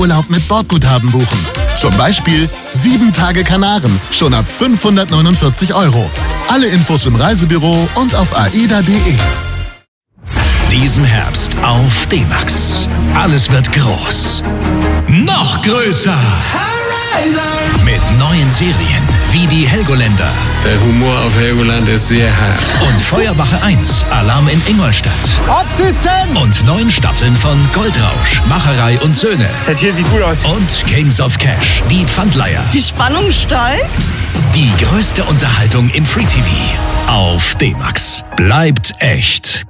Urlaub mit Bordguthaben buchen. Zum Beispiel 7 Tage Kanaren, schon ab 549 €. Alle Infos im Reisebüro und auf aida.de. Diesen Herbst auf D-Max. Alles wird groß. Noch größer. Mit neuen Serien wie die Helgoländer. Der Humor auf Helgoland ist sehr hart. Und Feuerwache 1, Alarm in Ingolstadt. Absitzen! Und 9 Staffeln von Goldrausch, Macherei und Söhne. Das hier sieht gut aus. Und Kings of Cash, die Pfandleiher. Die Spannung steigt. Die größte Unterhaltung im Free TV. Auf D-Max. Bleibt echt.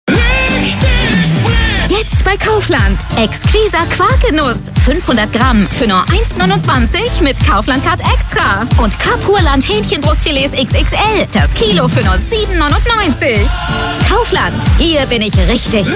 Jetzt bei Kaufland. Exquiser Quarkenuss. 500 Gramm für nur 1,29 mit Kaufland-Card Extra. Und Kapurland Hähnchenbrustfilets XXL. Das Kilo für nur 7,99. Kaufland. Hier bin ich richtig.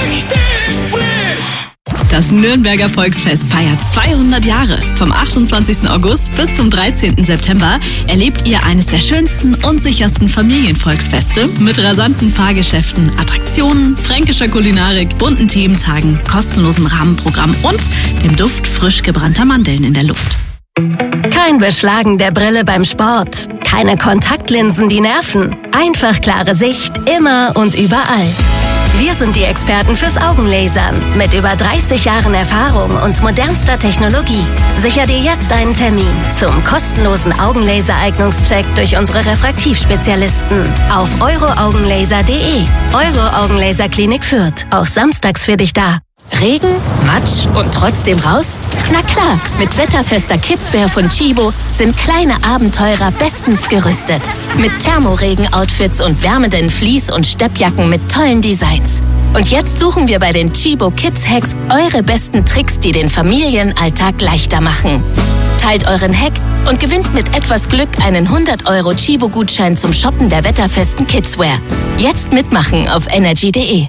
Das Nürnberger Volksfest feiert 200 Jahre. Vom 28. August bis zum 13. September erlebt ihr eines der schönsten und sichersten Familienvolksfeste mit rasanten Fahrgeschäften, Attraktionen, fränkischer Kulinarik, bunten Thementagen, kostenlosem Rahmenprogramm und dem Duft frisch gebrannter Mandeln in der Luft. Kein Beschlagen der Brille beim Sport. Keine Kontaktlinsen, die nerven. Einfach klare Sicht, immer und überall. Wir sind die Experten fürs Augenlasern mit über 30 Jahren Erfahrung und modernster Technologie. Sicher dir jetzt einen Termin zum kostenlosen Augenlaser-Eignungscheck durch unsere Refraktivspezialisten auf euroaugenlaser.de. Euro Augenlaserklinik Fürth. Auch samstags für dich da. Regen, Matsch und trotzdem raus? Na klar, mit wetterfester Kidswear von Chibo sind kleine Abenteurer bestens gerüstet. Mit Thermoregen-Outfits und wärmenden Fleece- und Steppjacken mit tollen Designs. Und jetzt suchen wir bei den Chibo Kids Hacks eure besten Tricks, die den Familienalltag leichter machen. Teilt euren Hack und gewinnt mit etwas Glück einen 100 € Chibo-Gutschein zum Shoppen der wetterfesten Kidswear. Jetzt mitmachen auf energy.de.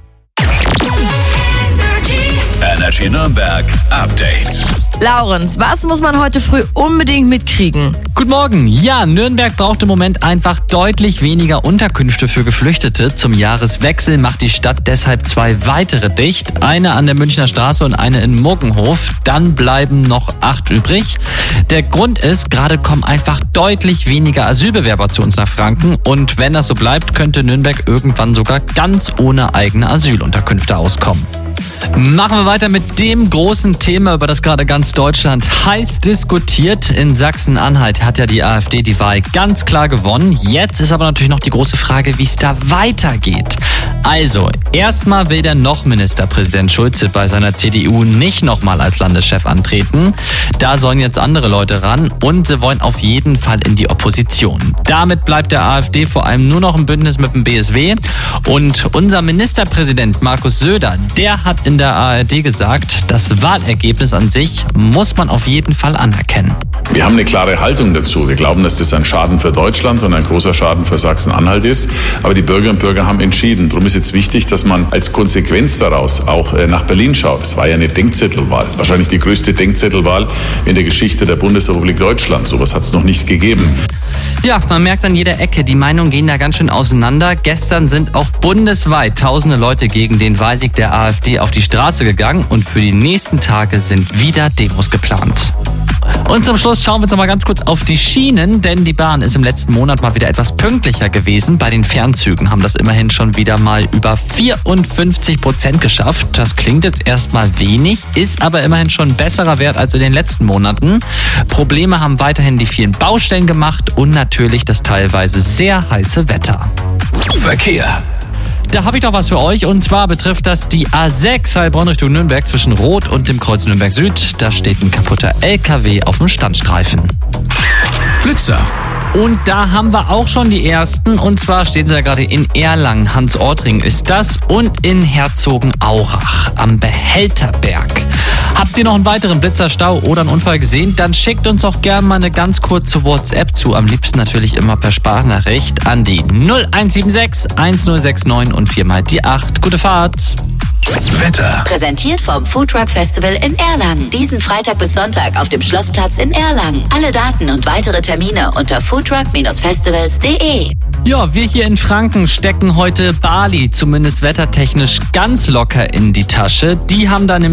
Energy Nürnberg Update. Laurenz, was muss man heute früh unbedingt mitkriegen? Guten Morgen. Ja, Nürnberg braucht im Moment einfach deutlich weniger Unterkünfte für Geflüchtete. Zum Jahreswechsel macht die Stadt deshalb 2 weitere dicht. Eine an der Münchner Straße und eine in Muggenhof. Dann bleiben noch 8 übrig. Der Grund ist, gerade kommen einfach deutlich weniger Asylbewerber zu uns nach Franken. Und wenn das so bleibt, könnte Nürnberg irgendwann sogar ganz ohne eigene Asylunterkünfte auskommen. Machen wir weiter mit dem großen Thema, über das gerade ganz Deutschland heiß diskutiert. In Sachsen-Anhalt hat ja die AfD die Wahl ganz klar gewonnen. Jetzt ist aber natürlich noch die große Frage, wie es da weitergeht. Also, erstmal will der noch Ministerpräsident Schulze bei seiner CDU nicht nochmal als Landeschef antreten. Da sollen jetzt andere Leute ran und sie wollen auf jeden Fall in die Opposition. Damit bleibt der AfD vor allem nur noch ein Bündnis mit dem BSW. Und unser Ministerpräsident Markus Söder, der hat in der ARD gesagt, das Wahlergebnis an sich muss man auf jeden Fall anerkennen. Wir haben eine klare Haltung dazu. Wir glauben, dass das ein Schaden für Deutschland und ein großer Schaden für Sachsen-Anhalt ist. Aber die Bürgerinnen und Bürger haben entschieden. Darum ist jetzt wichtig, dass man als Konsequenz daraus auch nach Berlin schaut. Es war ja eine Denkzettelwahl. Wahrscheinlich die größte Denkzettelwahl in der Geschichte der Bundesrepublik Deutschland. Sowas hat es noch nicht gegeben. Ja, man merkt an jeder Ecke, die Meinungen gehen da ganz schön auseinander. Gestern sind auch bundesweit tausende Leute gegen den Wahlsieg der AfD auf die Straße gegangen und für die nächsten Tage sind wieder Demos geplant. Und zum Schluss schauen wir uns noch mal ganz kurz auf die Schienen, denn die Bahn ist im letzten Monat mal wieder etwas pünktlicher gewesen. Bei den Fernzügen haben das immerhin schon wieder mal über 54% geschafft. Das klingt jetzt erstmal wenig, ist aber immerhin schon ein besserer Wert als in den letzten Monaten. Probleme haben weiterhin die vielen Baustellen gemacht und natürlich das teilweise sehr heiße Wetter. Verkehr. Da habe ich doch was für euch und zwar betrifft das die A6 Heilbronn Richtung Nürnberg zwischen Rot und dem Kreuz Nürnberg Süd. Da steht ein kaputter LKW auf dem Standstreifen. Blitzer. Und da haben wir auch schon die ersten. Und zwar stehen sie ja gerade in Erlangen. Hans-Ortring ist das. Und in Herzogenaurach am Behälterberg. Habt ihr noch einen weiteren Blitzerstau oder einen Unfall gesehen? Dann schickt uns auch gerne mal eine ganz kurze WhatsApp zu. Am liebsten natürlich immer per Sprachnachricht an die 0176 1069 und 4 mal die 8. Gute Fahrt! Wetter. Präsentiert vom Foodtruck Festival in Erlangen. Diesen Freitag bis Sonntag auf dem Schlossplatz in Erlangen. Alle Daten und weitere Termine unter foodtruck-festivals.de. Ja, wir hier in Franken stecken heute Bali, zumindest wettertechnisch, ganz locker in die Tasche. Die haben dann